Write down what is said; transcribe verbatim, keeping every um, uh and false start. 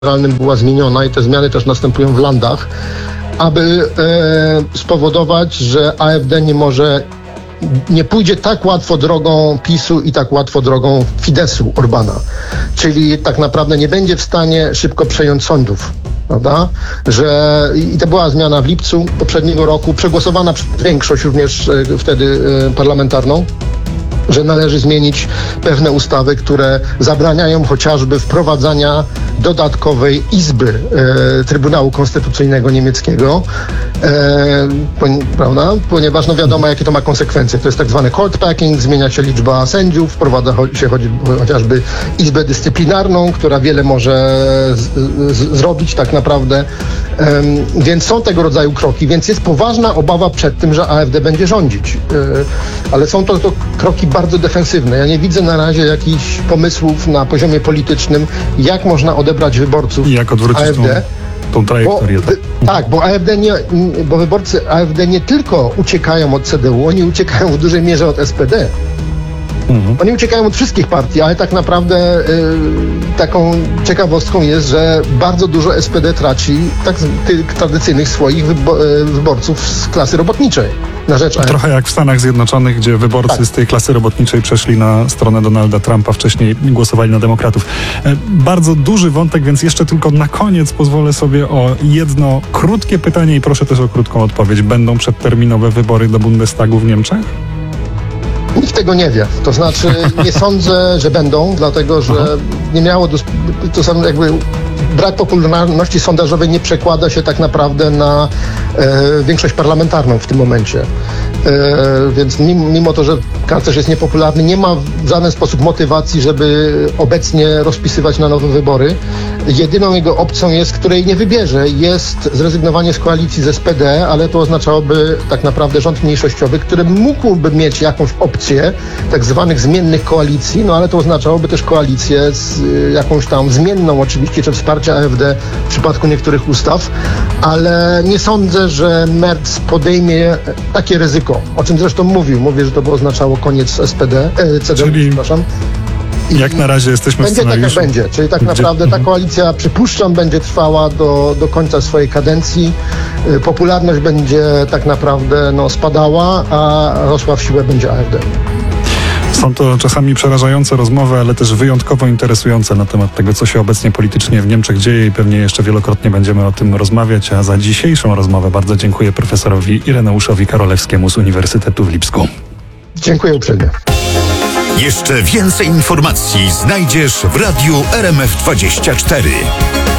federalnym była zmieniona i te zmiany też następują w landach, aby e, spowodować, że A F D nie może, nie pójdzie tak łatwo drogą PiSu i tak łatwo drogą Fidesu Orbana. Czyli tak naprawdę nie będzie w stanie szybko przejąć sądów. Prawda? Że i to była zmiana w lipcu poprzedniego roku, przegłosowana przez większość również e, wtedy e, parlamentarną, że należy zmienić pewne ustawy, które zabraniają chociażby wprowadzania dodatkowej izby e, Trybunału Konstytucyjnego niemieckiego, e, po, prawda? Ponieważ no wiadomo, jakie to ma konsekwencje. To jest tak zwany court packing, zmienia się liczba sędziów, wprowadza się chodzi, chociażby izbę dyscyplinarną, która wiele może z, z, zrobić tak naprawdę. E, więc są tego rodzaju kroki, więc jest poważna obawa przed tym, że A F D będzie rządzić. E, ale są to, to kroki bardzo defensywne. Ja nie widzę na razie jakichś pomysłów na poziomie politycznym, jak można odebrać wyborców I jak odwrócić A F D. Tą, tą trajektorię. Bo, tak, bo A F D nie, bo wyborcy A F D nie tylko uciekają od C D U, oni uciekają w dużej mierze od S P D. Mhm. Oni uciekają od wszystkich partii, ale tak naprawdę y, taką ciekawostką jest, że bardzo dużo S P D traci tak, tych tradycyjnych swoich wybo- y, wyborców z klasy robotniczej na rzecz A F D. Trochę jak w Stanach Zjednoczonych, gdzie wyborcy tak. z tej klasy robotniczej przeszli na stronę Donalda Trumpa, wcześniej głosowali na demokratów. E, bardzo duży wątek, więc jeszcze tylko na koniec pozwolę sobie o jedno krótkie pytanie i proszę też o krótką odpowiedź. Będą przedterminowe wybory do Bundestagu w Niemczech? Nikt tego nie wie. To znaczy nie sądzę, że będą, dlatego że Aha. nie miało... Do, to są jakby brak popularności sondażowej nie przekłada się tak naprawdę na e, większość parlamentarną w tym momencie. E, więc mimo, mimo to, że kanclerz jest niepopularny, nie ma w żaden sposób motywacji, żeby obecnie rozpisywać na nowe wybory. Jedyną jego opcją jest, której nie wybierze, jest zrezygnowanie z koalicji z S P D, ale to oznaczałoby tak naprawdę rząd mniejszościowy, który mógłby mieć jakąś opcję tak zwanych zmiennych koalicji, no ale to oznaczałoby też koalicję z y, jakąś tam zmienną oczywiście, czy wsparcia A F D w przypadku niektórych ustaw, ale nie sądzę, że Merz podejmie takie ryzyko, o czym zresztą mówił. Mówię, że to by oznaczało koniec S P D, e, C D U, Czyli... przepraszam. I jak na razie jesteśmy będzie w scenariuszu. tak, jak będzie. Czyli tak naprawdę ta koalicja, przypuszczam, będzie trwała do, do końca swojej kadencji. Popularność będzie tak naprawdę no, spadała, a rosła w siłę będzie A F D. Są to czasami przerażające rozmowy, ale też wyjątkowo interesujące na temat tego, co się obecnie politycznie w Niemczech dzieje i pewnie jeszcze wielokrotnie będziemy o tym rozmawiać. A za dzisiejszą rozmowę bardzo dziękuję profesorowi Ireneuszowi Karolewskiemu z Uniwersytetu w Lipsku. Dziękuję uprzejmie. Jeszcze więcej informacji znajdziesz w Radiu R M F dwadzieścia cztery.